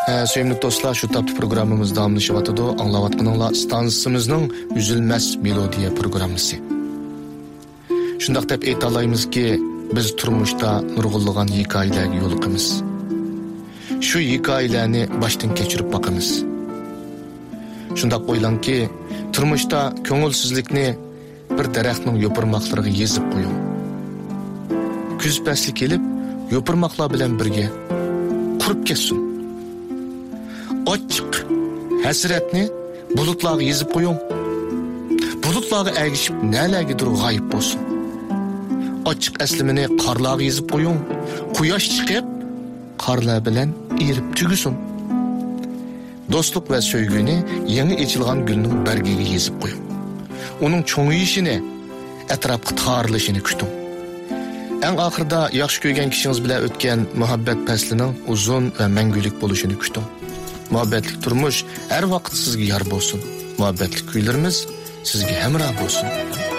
Sevimli dostlar, şu taptı programımız davamlaşıvatıdı. Anlavatqanыңlar stansimizning üzülmez melodiya programmasi. Shundaq deb aytalaymizki, biz turmuşda nurg'unlagan hikoyalarga yo'liqamiz. Shu hikoyalarni boshdan kechirib boqamiz. Shundaq o'ylanki, turmuşda ko'ngilsizlikni bir daraxtning yo'pirmoqlariga yezib qo'ying. Kuz fasli kelib, yo'pirmoqlar bilan birga qurib ketsin. Ochiq hasratni bulutlarga yezib qo'ying. Bulutlarga ergishib nalagidir g'oyib bo'lsin. Ochiq aslimini qorlarga yezib qo'ying. Quyosh chiqib, qorlar bilan erib tugusin. Do'stlik va sevgini yangi echilgan gulning bargiga yezib qo'ying. Uning cho'ng'iyishini, atrofga tarilishini kuting. Eng oxirida yaxshi ko'rgan kishingiz bilan o'tgan muhabbat faslining uzun va mangulik bo'lishini kuting. Muhabbatlik turmush har vaqt sizga yor bo'lsin. Muhabbatlik kuylarimiz sizga hamroh bo'lsin.